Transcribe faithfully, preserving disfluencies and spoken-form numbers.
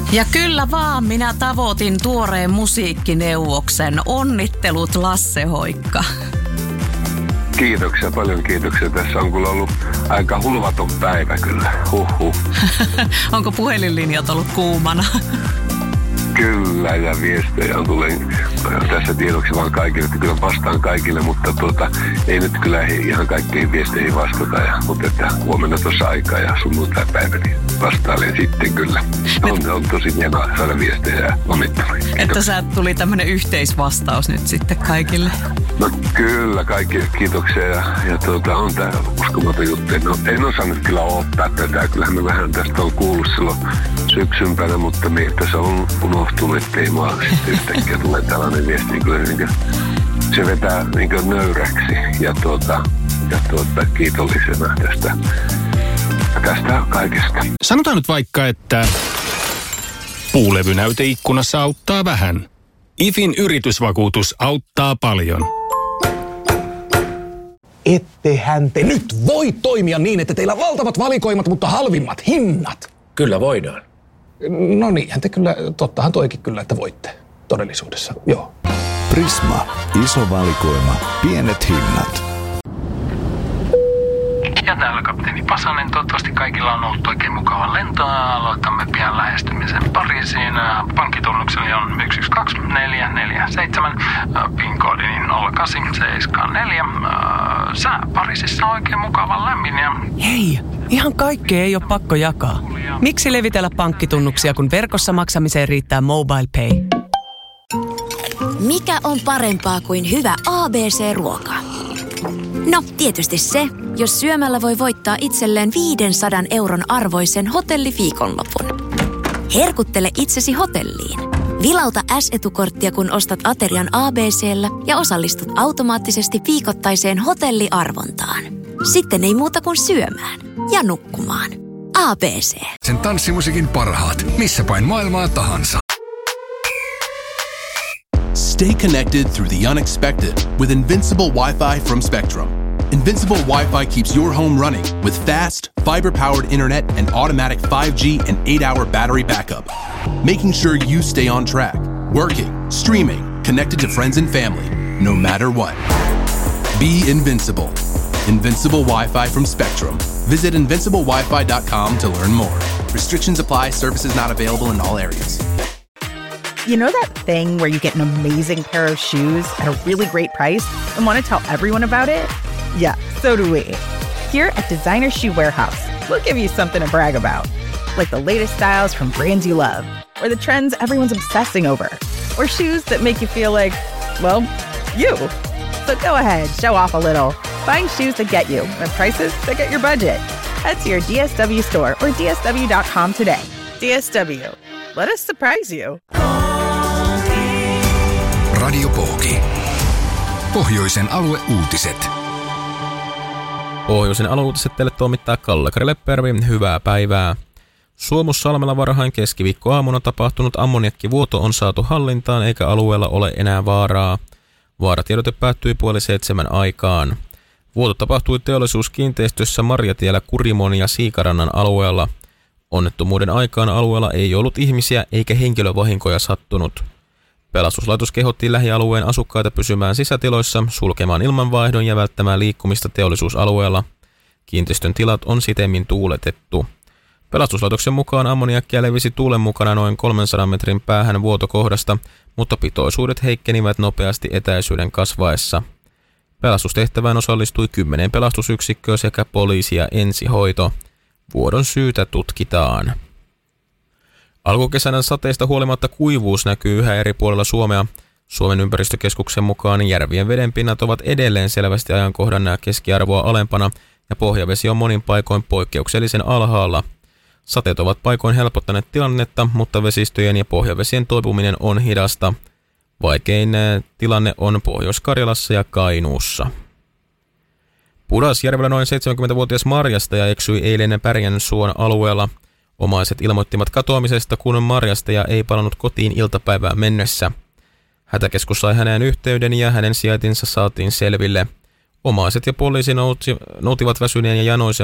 Ja kyllä vaan, minä tavoitin tuoreen musiikkineuvoksen. Onnittelut, Lasse Hoikka. Kiitoksia, paljon kiitoksia. Tässä on kyllä ollut aika hulvaton päivä kyllä. Huhhuh. Onko puhelinlinjat ollut kuumana? Kyllä, ja viestejä on tullut tässä tiedoksi vaan kaikille, että kyllä vastaan kaikille, mutta tuota, ei nyt kyllä ihan kaikkiin viesteihin vastata. Ja, mutta että huomenna tuossa aikaa ja sunnuntai-päivä, niin vastailen sitten kyllä. On, on tosi hienoa saada viestejä ja onnitteluja. Että sä tuli tämmönen yhteisvastaus nyt sitten kaikille. No kyllä, kaikille kiitoksia ja, ja tuota, on tää uskomaton juttu. No, en osannut kyllä odottaa tätä, kyllähän me vähän tästä on kuullut silloin syksympänä, mutta me tässä on unohtunut, ettei mua yhtäkkiä tule tällainen viesti, niin kyllä niin se vetää niin nöyräksi ja, tuota, ja tuota, kiitollisena tästä, tästä kaikesta. Sanotaan nyt vaikka, että puulevynäyte ikkunassa auttaa vähän. IFin yritysvakuutus auttaa paljon. Ettehän te nyt voi toimia niin, että teillä on valtavat valikoimat, mutta halvimmat hinnat. Kyllä voidaan. No niinhän te kyllä, tottahan toikin kyllä, että voitte todellisuudessa, joo. Prisma, iso valikoima, pienet hinnat. Ja täällä kapteeni Pasanen. Toivottavasti kaikilla on ollut oikein mukava lento. Aloitamme pian lähestymisen Pariisiin. Pankkitunnukseni on yksi yksi kaksi neljä neljä seitsemän. PIN-koodini nolla kahdeksan seitsemän neljä. Sää Pariisissa on oikein mukava lämmin. Ja... Hei, ihan kaikkea ei ole pakko jakaa. Miksi levitellä pankkitunnuksia, kun verkossa maksamiseen riittää MobilePay? Mikä on parempaa kuin hyvä A B C-ruoka? No, tietysti se, jos syömällä voi voittaa itselleen viisisataa euron arvoisen hotelliviikonlopun. Herkuttele itsesi hotelliin. Vilauta S-etukorttia, kun ostat aterian A B C:llä ja osallistut automaattisesti viikoittaiseen hotelliarvontaan. Sitten ei muuta kuin syömään ja nukkumaan. A B C. Sen tanssimusiikin parhaat, missä päin maailmaa tahansa. Stay connected through the unexpected with Invincible Wi-Fi from Spectrum. Invincible Wi-Fi keeps your home running with fast, fiber-powered internet and automatic five G and eight hour battery backup, making sure you stay on track, working, streaming, connected to friends and family, no matter what. Be invincible. Invincible Wi-Fi from Spectrum. Visit invincible wifi dot com to learn more. Restrictions apply. Services not available in all areas. You know that thing where you get an amazing pair of shoes at a really great price and want to tell everyone about it? Yeah, so do we. Here at Designer Shoe Warehouse, we'll give you something to brag about. Like the latest styles from brands you love, or the trends everyone's obsessing over, or shoes that make you feel like, well, you. So go ahead, show off a little. Find shoes that get you at prices that get your budget. Head to your D S W store or D S W dot com today. D S W. Let us surprise you. Radio Pooki. Pohjoisen alueuutiset. Pohjoisen alueuutiset teille toimittaa Kalle-Kari Leppervi. Hyvää päivää. Suomussalmella varhain keskiviikkoaamuna tapahtunut ammoniakkivuoto on saatu hallintaan eikä alueella ole enää vaaraa. Vaaratiedote päättyi puoli seitsemän aikaan. Vuoto tapahtui teollisuuskiinteistössä Marjatiellä Kurimon ja Siikarannan alueella. Onnettomuuden aikaan alueella ei ollut ihmisiä eikä henkilövahinkoja sattunut. Pelastuslaitos kehotti lähialueen asukkaita pysymään sisätiloissa, sulkemaan ilmanvaihdon ja välttämään liikkumista teollisuusalueella. Kiinteistön tilat on sitemmin tuuletettu. Pelastuslaitoksen mukaan ammoniakkia levisi tuulen mukana noin kolmensadan metrin päähän vuotokohdasta, mutta pitoisuudet heikkenivät nopeasti etäisyyden kasvaessa. Pelastustehtävään osallistui kymmenen pelastusyksikköä sekä poliisi ja ensihoito. Vuodon syytä tutkitaan. Alkukesänä sateista huolimatta kuivuus näkyy yhä eri puolilla Suomea. Suomen ympäristökeskuksen mukaan järvien vedenpinnat ovat edelleen selvästi ajankohdan keskiarvoa alempana ja pohjavesi on monin paikoin poikkeuksellisen alhaalla. Sateet ovat paikoin helpottaneet tilannetta, mutta vesistöjen ja pohjavesien toipuminen on hidasta. Vaikein tilanne on Pohjois-Karjalassa ja Kainuussa. Pudasjärvellä noin seitsemänkymmentävuotias marjastaja eksyi eilen Pärjänsuon alueella. Omaiset ilmoittivat katoamisesta, kun marjastaja ei palannut kotiin iltapäivään mennessä. Hätäkeskus sai häneen yhteyden ja hänen sijaitinsa saatiin selville. Omaiset ja poliisi nouti, noutivat väsyneen ja janoisen